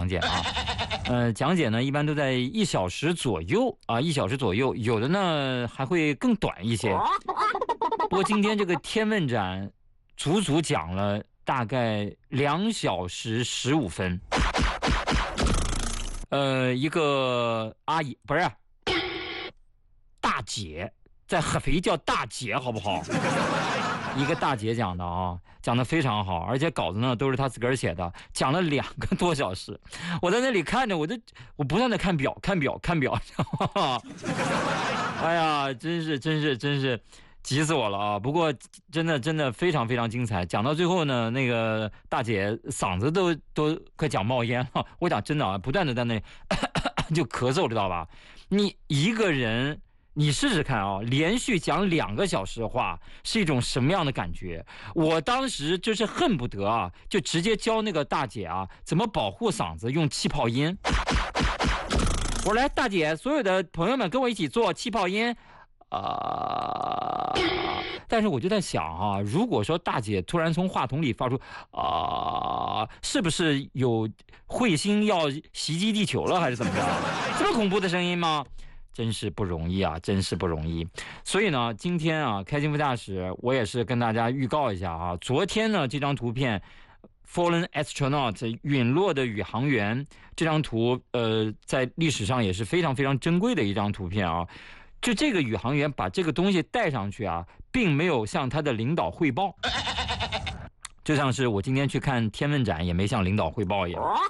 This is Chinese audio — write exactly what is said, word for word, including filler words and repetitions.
解啊。呃，讲解呢一般都在一小时左右啊，一小时左右，有的呢还会更短一些。不过今天这个天问展足足讲了大概两小时十五分。呃，一个阿姨不是大姐，在合肥叫大姐，好不好？一个大姐讲的啊，讲的非常好，而且稿子呢都是她自个儿写的，讲了两个多小时。我在那里看着，我就我不断的看表，看表，看表。哎呀，真是真是真是急死我了啊！不过真的真的非常非常精彩，讲到最后呢，那个大姐嗓子都都快讲冒烟了。我讲真的啊，不断的在那里就咳嗽，知道吧？你一个人。你试试看啊，连续讲两个小时的话是一种什么样的感觉？我当时就是恨不得啊，就直接教那个大姐啊怎么保护嗓子，用气泡音。我说来，大姐，所有的朋友们跟我一起做气泡音啊、呃！但是我就在想啊，如果说大姐突然从话筒里发出啊、呃，是不是有彗星要袭击地球了，还是怎么着？这么恐怖的声音吗？真是不容易啊，真是不容易。所以呢，今天啊，开心副驾驶，我也是跟大家预告一下啊。昨天呢，这张图片 ，Fallen Astronaut 陨落的宇航员这张图，呃，在历史上也是非常非常珍贵的一张图片啊。就这个宇航员把这个东西带上去啊，并没有向他的领导汇报。就像是我今天去看天文展，也没向领导汇报一样。